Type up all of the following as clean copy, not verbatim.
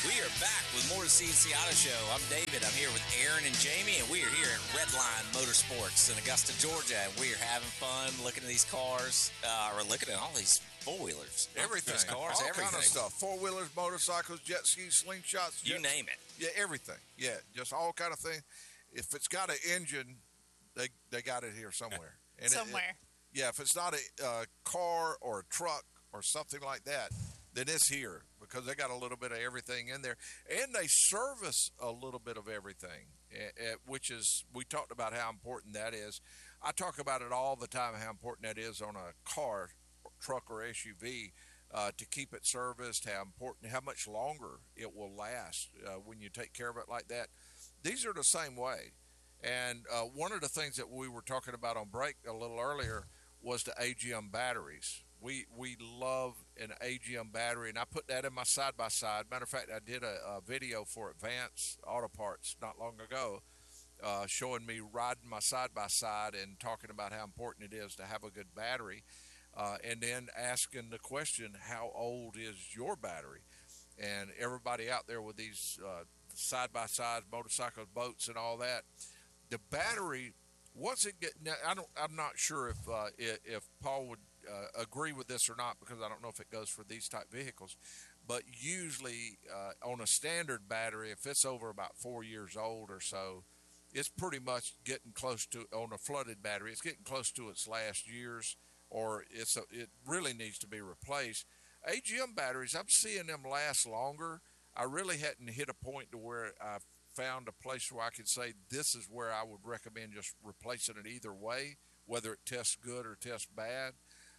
We are back with more of the CNC Auto Show. I'm David. I'm here with Aaron and Jamie, and we are here at Redline Motorsports in Augusta, Georgia. And we are having fun looking at these cars. We're looking at all these four-wheelers. Everything. Cars, all everything. kind of stuff. Four-wheelers, motorcycles, jet skis, slingshots. You name it. Yeah, everything. Yeah, just all kind of thing. If it's got an engine, they got it here somewhere. And somewhere. If it's not a car or a truck or something like that, then it's here because they got a little bit of everything in there. And they service a little bit of everything, which is, we talked about how important that is. I talk about it all the time, how important that is on a car, truck, or SUV to keep it serviced, how much longer it will last when you take care of it like that. These are the same way. And one of the things that we were talking about on break a little earlier was the AGM batteries. We love an AGM battery, and I put that in my side-by-side. Matter of fact, I did a video for Advance Auto Parts not long ago showing me riding my side-by-side and talking about how important it is to have a good battery, and then asking the question, how old is your battery? And everybody out there with these side-by-sides, motorcycles, boats, and all that, the battery, once it gets, I'm not sure if Paul would agree with this or not, because I don't know if it goes for these type vehicles, but usually on a standard battery, if it's over about 4 years old or so, it's pretty much getting close to, on a flooded battery, it's getting close to its last years, or it really needs to be replaced. AGM batteries, I'm seeing them last longer. I really hadn't hit a point to where I found a place where I could say this is where I would recommend just replacing it either way, whether it tests good or tests bad.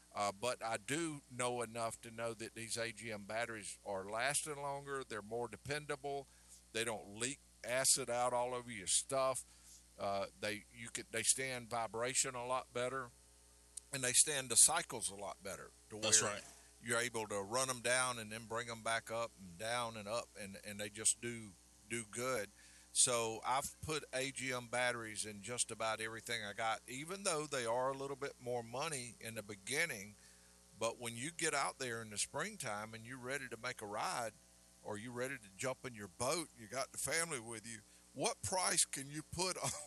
But I do know enough to know that these AGM batteries are lasting longer. They're more dependable. They don't leak acid out all over your stuff. They stand vibration a lot better, and they stand the cycles a lot better. That's right. You're able to run them down and then bring them back up and down and up, and they just do good. So I've put AGM batteries in just about everything I got, even though they are a little bit more money in the beginning. But when you get out there in the springtime and you're ready to make a ride, or you're ready to jump in your boat, you got the family with you, what price can you put on,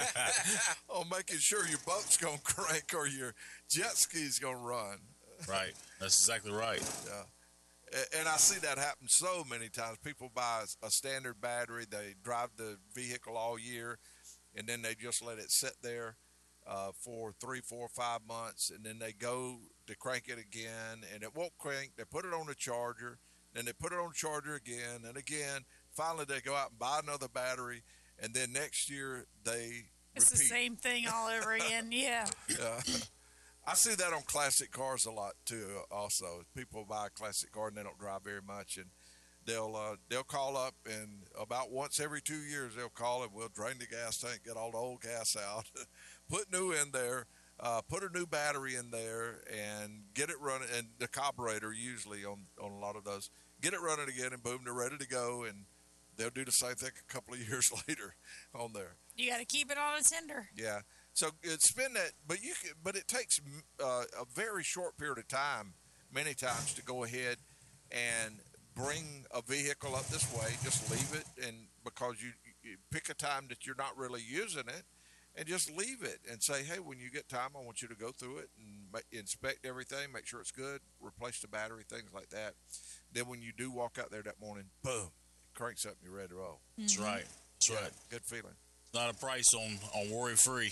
on making sure your boat's going to crank or your jet ski's going to run? Right. That's exactly right. Yeah. And I see that happen so many times. People buy a standard battery, they drive the vehicle all year, and then they just let it sit there for 3, 4, 5 months, and then they go to crank it again, and it won't crank. They put it on the charger, then they put it on the charger again and again. Finally, they go out and buy another battery, and then next year they It's repeat. the same thing all over again. Yeah. Yeah. I see that on classic cars a lot too. Also, people buy a classic car and they don't drive very much, and they'll call up, and about once every 2 years they'll call and we'll drain the gas tank, get all the old gas out, put new in there, put a new battery in there, and get it running. And the carburetor usually on a lot of those, get it running again, and boom, they're ready to go. And they'll do the same thing a couple of years later on there. You got to keep it on a tender. Yeah. So spend that, but it takes a very short period of time, many times, to go ahead and bring a vehicle up this way. Just leave it, and because you pick a time that you're not really using it, and just leave it and say, hey, when you get time, I want you to go through it and inspect everything, make sure it's good, replace the battery, things like that. Then when you do walk out there that morning, boom, it cranks up and you're ready to roll. That's right. That's right. Good feeling. Not a price on worry-free.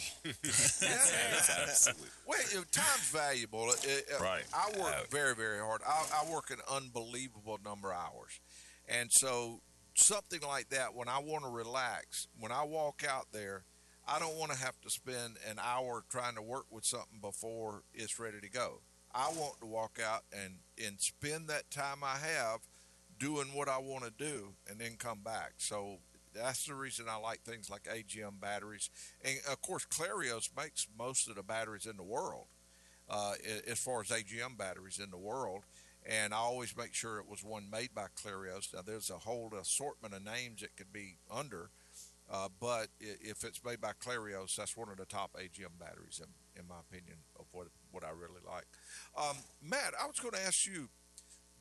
Absolutely. Well, time's valuable. Right. I work very, very hard. I work an unbelievable number of hours. And so something like that, when I want to relax, when I walk out there, I don't want to have to spend an hour trying to work with something before it's ready to go. I want to walk out and spend that time I have doing what I want to do and then come back. So that's the reason I like things like AGM batteries. And, of course, Clarios makes most of the batteries in the world, as far as AGM batteries in the world. And I always make sure it was one made by Clarios. Now, there's a whole assortment of names it could be under, but if it's made by Clarios, that's one of the top AGM batteries, in my opinion, of what I really like. Matt, I was going to ask you,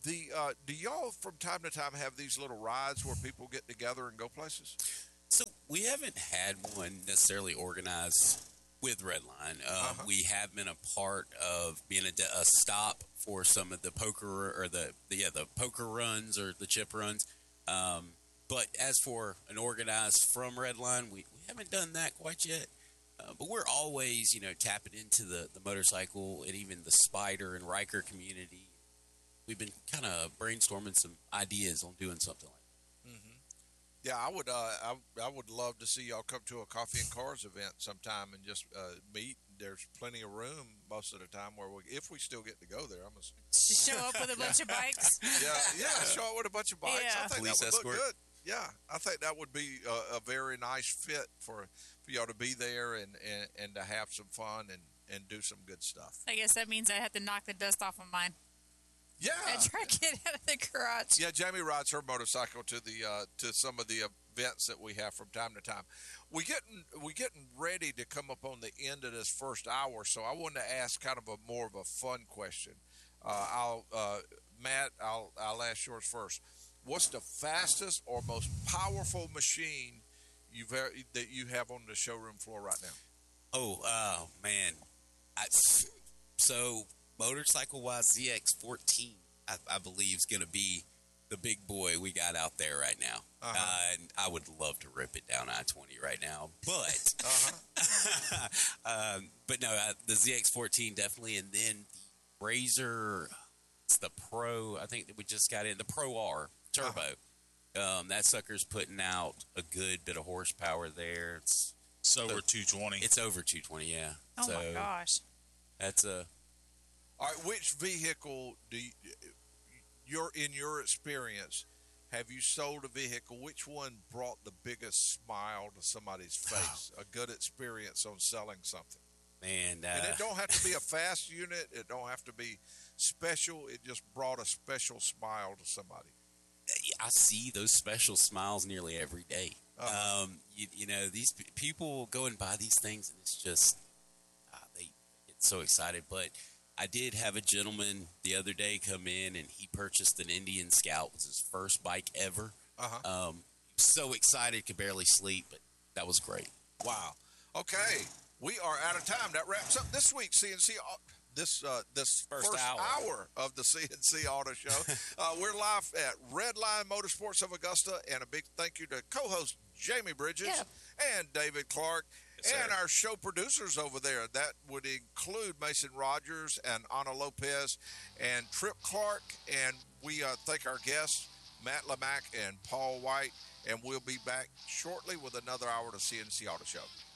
Do y'all from time to time have these little rides where people get together and go places? So we haven't had one necessarily organized with Redline. We have been a part of being a stop for some of the poker or the poker runs or the chip runs. But as for an organized from Redline, we haven't done that quite yet. But we're always, tapping into the motorcycle and even the Spider and Riker community. We've been kind of brainstorming some ideas on doing something like that. Yeah, I would. I would love to see y'all come to a Coffee and Cars event sometime and just meet. There's plenty of room most of the time if we still get to go there. Just show up with a bunch of bikes. Yeah, show up with a bunch of bikes. Yeah. I think Police that would escort. look good. Yeah, I think that would be a very nice fit for y'all to be there and to have some fun and do some good stuff. I guess that means I have to knock the dust off of mine. Yeah. I try to get out of the garage. Yeah, Jamie rides her motorcycle to the to some of the events that we have from time to time. We getting ready to come up on the end of this first hour, so I wanted to ask kind of more of a fun question. Matt, I'll ask yours first. What's the fastest or most powerful machine that you have on the showroom floor right now? Oh man. So motorcycle-wise, ZX14, I believe, is going to be the big boy we got out there right now. And I would love to rip it down I-20 right now. But, but no, the ZX14 definitely. And then the Razor, it's the Pro, I think that we just got in, the Pro R Turbo. That sucker's putting out a good bit of horsepower there. It's over 220. It's over 220, yeah. Oh my gosh. That's a... All right, which vehicle in your experience, have you sold a vehicle? Which one brought the biggest smile to somebody's face? A good experience on selling something. Man, and it don't have to be a fast unit. It don't have to be special. It just brought a special smile to somebody. I see those special smiles nearly every day. These people go and buy these things, and it's just they get so excited. But I did have a gentleman the other day come in, and he purchased an Indian Scout. It was his first bike ever. So excited, could barely sleep, but that was great. Wow. Okay, we are out of time. That wraps up this week's CNC. This first hour of the CNC Auto Show. We're live at Redline Motorsports of Augusta, and a big thank you to co-host Jamie Bridges and David Clark. Yes, and our show producers over there. That would include Mason Rogers and Ana Lopez and Trip Clark. And we thank our guests, Matt Lamack and Paul White. And we'll be back shortly with another hour of the CNC Auto Show.